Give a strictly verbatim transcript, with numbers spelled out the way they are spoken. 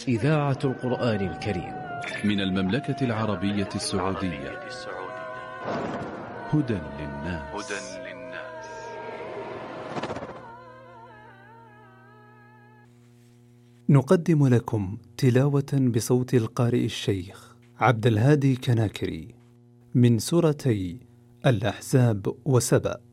إذاعة القرآن الكريم من المملكة العربية السعودية. هدى للناس. نقدم لكم تلاوة بصوت القارئ الشيخ عبد الهادي كناكري من سورتي الأحزاب وسبأ.